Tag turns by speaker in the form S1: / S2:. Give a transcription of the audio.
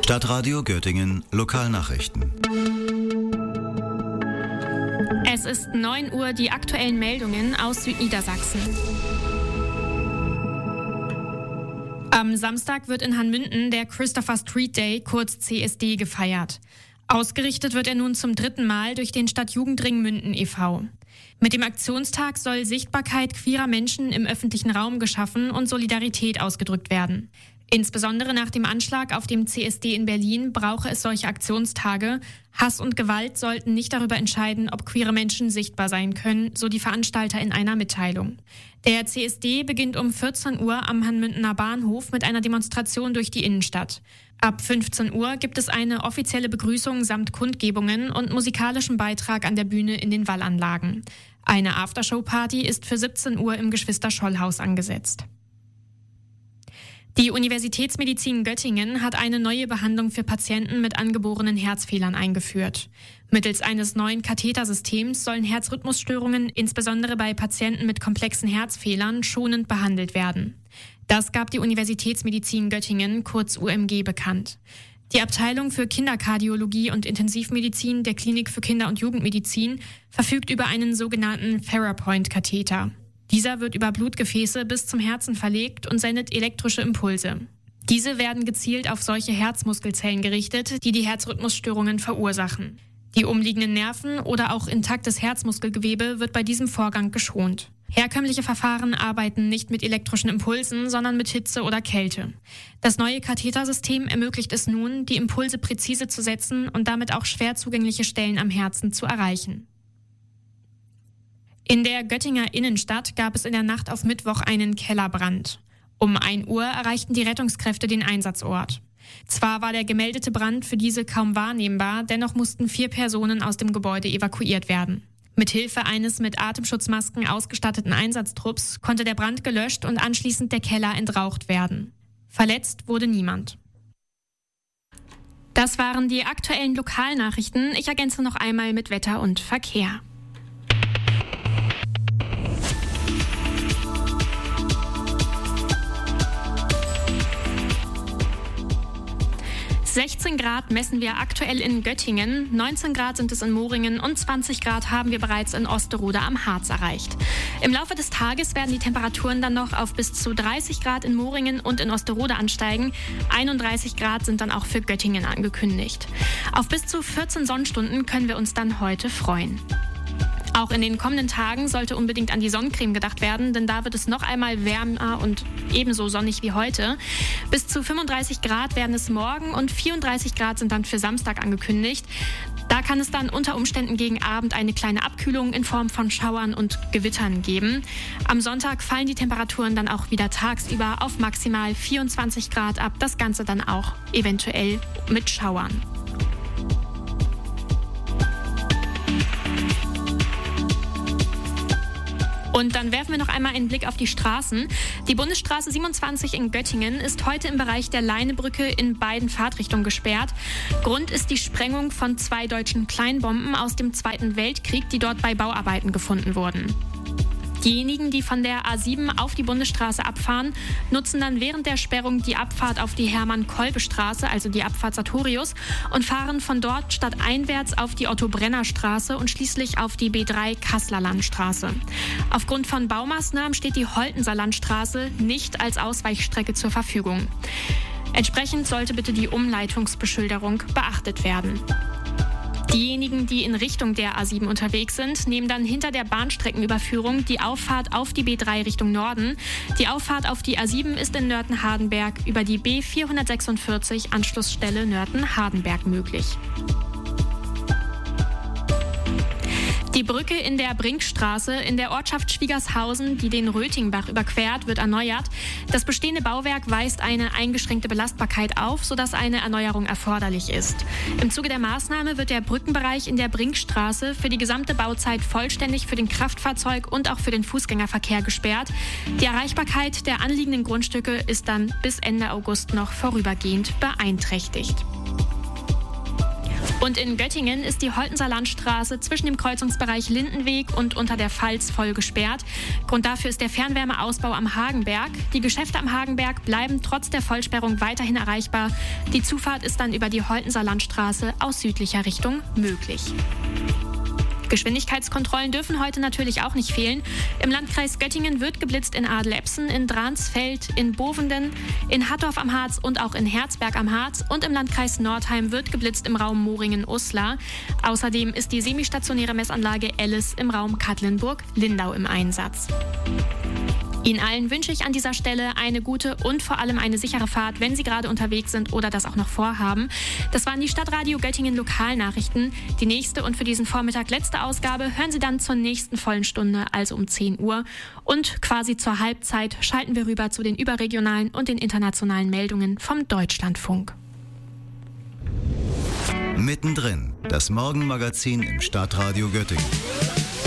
S1: Stadtradio Göttingen Lokalnachrichten.
S2: Es ist 9 Uhr, die aktuellen Meldungen aus Südniedersachsen. Am Samstag wird in Hanmünden der Christopher Street Day, kurz CSD, gefeiert. Ausgerichtet wird er nun zum 3. Mal durch den Stadtjugendring Münden e.V. Mit dem Aktionstag soll Sichtbarkeit queerer Menschen im öffentlichen Raum geschaffen und Solidarität ausgedrückt werden. Insbesondere nach dem Anschlag auf dem CSD in Berlin brauche es solche Aktionstage. Hass und Gewalt sollten nicht darüber entscheiden, ob queere Menschen sichtbar sein können, so die Veranstalter in einer Mitteilung. Der CSD beginnt um 14 Uhr am Hanmündener Bahnhof mit einer Demonstration durch die Innenstadt. Ab 15 Uhr gibt es eine offizielle Begrüßung samt Kundgebungen und musikalischem Beitrag an der Bühne in den Wallanlagen. Eine Aftershow-Party ist für 17 Uhr im Geschwister-Scholl-Haus angesetzt. Die Universitätsmedizin Göttingen hat eine neue Behandlung für Patienten mit angeborenen Herzfehlern eingeführt. Mittels eines neuen Kathetersystems sollen Herzrhythmusstörungen, insbesondere bei Patienten mit komplexen Herzfehlern, schonend behandelt werden. Das gab die Universitätsmedizin Göttingen, kurz UMG, bekannt. Die Abteilung für Kinderkardiologie und Intensivmedizin der Klinik für Kinder- und Jugendmedizin verfügt über einen sogenannten Therapoint-Katheter. Dieser wird über Blutgefäße bis zum Herzen verlegt und sendet elektrische Impulse. Diese werden gezielt auf solche Herzmuskelzellen gerichtet, die die Herzrhythmusstörungen verursachen. Die umliegenden Nerven oder auch intaktes Herzmuskelgewebe wird bei diesem Vorgang geschont. Herkömmliche Verfahren arbeiten nicht mit elektrischen Impulsen, sondern mit Hitze oder Kälte. Das neue Kathetersystem ermöglicht es nun, die Impulse präzise zu setzen und damit auch schwer zugängliche Stellen am Herzen zu erreichen. In der Göttinger Innenstadt gab es in der Nacht auf Mittwoch einen Kellerbrand. Um 1 Uhr erreichten die Rettungskräfte den Einsatzort. Zwar war der gemeldete Brand für diese kaum wahrnehmbar, dennoch mussten 4 Personen aus dem Gebäude evakuiert werden. Mithilfe eines mit Atemschutzmasken ausgestatteten Einsatztrupps konnte der Brand gelöscht und anschließend der Keller entraucht werden. Verletzt wurde niemand. Das waren die aktuellen Lokalnachrichten. Ich ergänze noch einmal mit Wetter und Verkehr. 16 Grad messen wir aktuell in Göttingen, 19 Grad sind es in Moringen und 20 Grad haben wir bereits in Osterode am Harz erreicht. Im Laufe des Tages werden die Temperaturen dann noch auf bis zu 30 Grad in Moringen und in Osterode ansteigen. 31 Grad sind dann auch für Göttingen angekündigt. Auf bis zu 14 Sonnenstunden können wir uns dann heute freuen. Auch in den kommenden Tagen sollte unbedingt an die Sonnencreme gedacht werden, denn da wird es noch einmal wärmer und ebenso sonnig wie heute. Bis zu 35 Grad werden es morgen und 34 Grad sind dann für Samstag angekündigt. Da kann es dann unter Umständen gegen Abend eine kleine Abkühlung in Form von Schauern und Gewittern geben. Am Sonntag fallen die Temperaturen dann auch wieder tagsüber auf maximal 24 Grad ab. Das Ganze dann auch eventuell mit Schauern. Und dann werfen wir noch einmal einen Blick auf die Straßen. Die Bundesstraße 27 in Göttingen ist heute im Bereich der Leinebrücke in beiden Fahrtrichtungen gesperrt. Grund ist die Sprengung von 2 deutschen Kleinbomben aus dem Zweiten Weltkrieg, die dort bei Bauarbeiten gefunden wurden. Diejenigen, die von der A7 auf die Bundesstraße abfahren, nutzen dann während der Sperrung die Abfahrt auf die Hermann-Kolbe-Straße, also die Abfahrt Sartorius, und fahren von dort stadteinwärts auf die Otto-Brenner-Straße und schließlich auf die B3 Kasseler Landstraße. Aufgrund von Baumaßnahmen steht die Holtenser Landstraße nicht als Ausweichstrecke zur Verfügung. Entsprechend sollte bitte die Umleitungsbeschilderung beachtet werden. Diejenigen, die in Richtung der A7 unterwegs sind, nehmen dann hinter der Bahnstreckenüberführung die Auffahrt auf die B3 Richtung Norden. Die Auffahrt auf die A7 ist in Nörten-Hardenberg über die B446 Anschlussstelle Nörten-Hardenberg möglich. Die Brücke in der Brinkstraße in der Ortschaft Schwiegershausen, die den Rötingbach überquert, wird erneuert. Das bestehende Bauwerk weist eine eingeschränkte Belastbarkeit auf, sodass eine Erneuerung erforderlich ist. Im Zuge der Maßnahme wird der Brückenbereich in der Brinkstraße für die gesamte Bauzeit vollständig für den Kraftfahrzeug- und auch für den Fußgängerverkehr gesperrt. Die Erreichbarkeit der anliegenden Grundstücke ist dann bis Ende August noch vorübergehend beeinträchtigt. Und in Göttingen ist die Holtenser Landstraße zwischen dem Kreuzungsbereich Lindenweg und unter der Pfalz voll gesperrt. Grund dafür ist der Fernwärmeausbau am Hagenberg. Die Geschäfte am Hagenberg bleiben trotz der Vollsperrung weiterhin erreichbar. Die Zufahrt ist dann über die Holtenser Landstraße aus südlicher Richtung möglich. Geschwindigkeitskontrollen dürfen heute natürlich auch nicht fehlen. Im Landkreis Göttingen wird geblitzt in Adelebsen, in Dransfeld, in Bovenden, in Hattorf am Harz und auch in Herzberg am Harz. Und im Landkreis Nordheim wird geblitzt im Raum Moringen-Uslar. Außerdem ist die semistationäre Messanlage Ellis im Raum Katlenburg-Lindau im Einsatz. Ihnen allen wünsche ich an dieser Stelle eine gute und vor allem eine sichere Fahrt, wenn Sie gerade unterwegs sind oder das auch noch vorhaben. Das waren die Stadtradio Göttingen Lokalnachrichten. Die nächste und für diesen Vormittag letzte Ausgabe hören Sie dann zur nächsten vollen Stunde, also um 10 Uhr. Und quasi zur Halbzeit schalten wir rüber zu den überregionalen und den internationalen Meldungen vom Deutschlandfunk.
S1: Mittendrin, das Morgenmagazin im Stadtradio Göttingen.